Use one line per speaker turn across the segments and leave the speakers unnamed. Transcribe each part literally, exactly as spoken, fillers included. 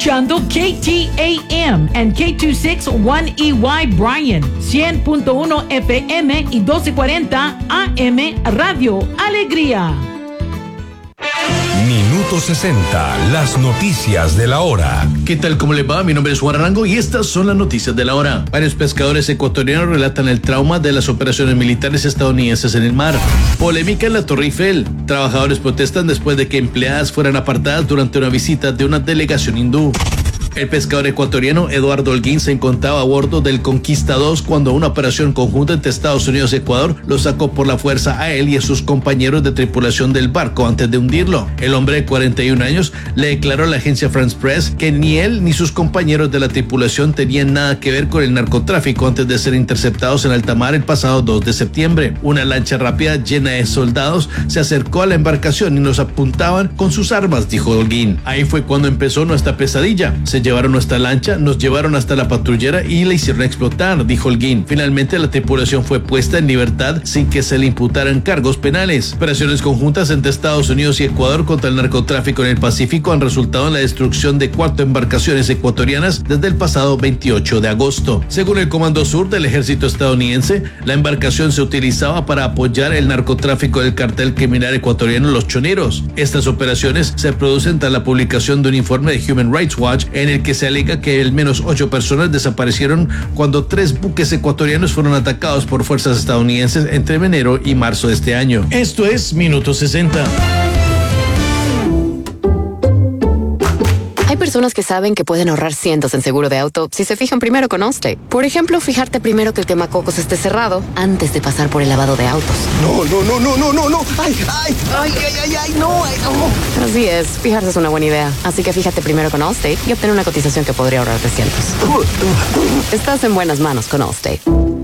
escuchando K T A M and K dos sesenta y uno E Y Bryan, cien punto uno F M y doce cuarenta A M Radio Alegría.
Minuto sesenta, las noticias de la hora.
¿Qué tal? ¿Cómo les va? Mi nombre es Juan Arango y estas son las noticias de la hora. Varios pescadores ecuatorianos relatan el trauma de las operaciones militares estadounidenses en el mar. Polémica en la Torre Eiffel. Trabajadores protestan después de que empleadas fueran apartadas durante una visita de una delegación hindú. El pescador ecuatoriano Eduardo Holguín se encontraba a bordo del Conquista dos cuando una operación conjunta entre Estados Unidos y Ecuador lo sacó por la fuerza a él y a sus compañeros de tripulación del barco antes de hundirlo. El hombre de cuarenta y un años le declaró a la agencia France Press que ni él ni sus compañeros de la tripulación tenían nada que ver con el narcotráfico antes de ser interceptados en alta mar el pasado dos de septiembre. Una lancha rápida llena de soldados se acercó a la embarcación y nos apuntaban con sus armas, dijo Holguín. Ahí fue cuando empezó nuestra pesadilla. Se llevaron nuestra lancha, nos llevaron hasta la patrullera y la hicieron explotar, dijo Holguín. Finalmente la tripulación fue puesta en libertad sin que se le imputaran cargos penales. Operaciones conjuntas entre Estados Unidos y Ecuador contra el narcotráfico en el Pacífico han resultado en la destrucción de cuatro embarcaciones ecuatorianas desde el pasado veintiocho de agosto. Según el Comando Sur del Ejército estadounidense, la embarcación se utilizaba para apoyar el narcotráfico del cartel criminal ecuatoriano Los Choneros. Estas operaciones se producen tras la publicación de un informe de Human Rights Watch en el que se alega que al menos ocho personas desaparecieron cuando tres buques ecuatorianos fueron atacados por fuerzas estadounidenses entre enero y marzo de este año. Esto es Minuto sesenta.
Hay personas que saben que pueden ahorrar cientos en seguro de auto si se fijan primero con Allstate. Por ejemplo, fijarte primero que el quemacocos esté cerrado antes de pasar por el lavado de autos.
No, no, no, no, no, no, no. Ay, ay, ay, ay, ay, ay, no, ay, no.
Así es, fijarse es una buena idea. Así que fíjate primero con Allstate y obtén una cotización que podría ahorrarte cientos. Estás en buenas manos con Allstate.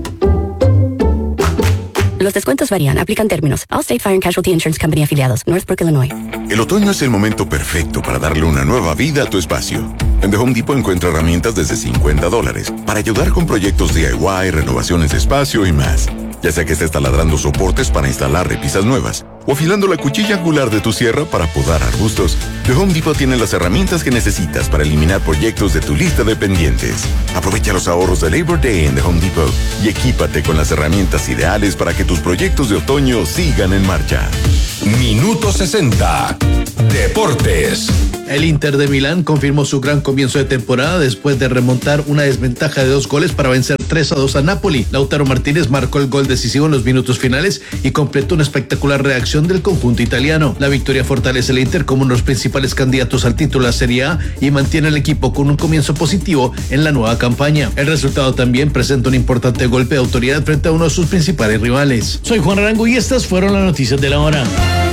Los descuentos varían, aplican términos. Allstate Fire and Casualty Insurance Company afiliados, Northbrook, Illinois.
El otoño es el momento perfecto para darle una nueva vida a tu espacio. En The Home Depot encuentra herramientas desde cincuenta dólares para ayudar con proyectos D I Y, renovaciones de espacio y más. Ya sea que estés taladrando soportes para instalar repisas nuevas o afilando la cuchilla angular de tu sierra para podar arbustos, The Home Depot tiene las herramientas que necesitas para eliminar proyectos de tu lista de pendientes. Aprovecha los ahorros de Labor Day en The Home Depot y equípate con las herramientas ideales para que tus proyectos de otoño sigan en marcha.
Minuto sesenta, Deportes.
El Inter de Milán confirmó su gran comienzo de temporada después de remontar una desventaja de dos goles para vencer tres a dos a Napoli. Lautaro Martínez marcó el gol decisivo en los minutos finales y completó una espectacular reacción del conjunto italiano. La victoria fortalece al Inter como uno de los principales candidatos al título de la Serie A y mantiene al equipo con un comienzo positivo en la nueva campaña. El resultado también presenta un importante golpe de autoridad frente a uno de sus principales rivales. Soy Juan Arango y estas fueron las noticias de la hora.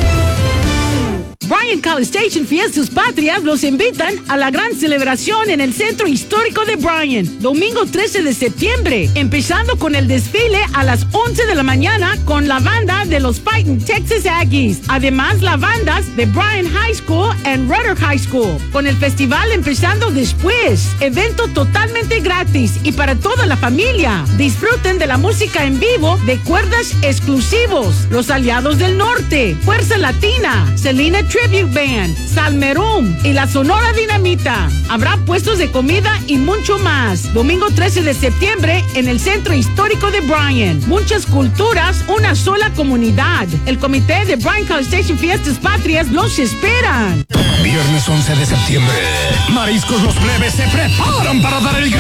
Bryan College Station Fiestas Patrias los invitan a la gran celebración en el Centro Histórico de Bryan, domingo trece de septiembre, empezando con el desfile a las once de la mañana con la banda de los Fighting Texas Aggies. Además, las bandas de Bryan High School and Rudder High School, con el festival empezando después. Evento totalmente gratis y para toda la familia. Disfruten de la música en vivo de cuerdas exclusivos, Los Aliados del Norte, Fuerza Latina, Selena Tribute Band, Salmerum y la Sonora Dinamita. Habrá puestos de comida y mucho más. Domingo trece de septiembre en el Centro Histórico de Bryan. Muchas culturas, una sola comunidad. El comité de Bryan College Station Fiestas Patrias los esperan.
Viernes once de septiembre. Mariscos Los Plebes se preparan para dar el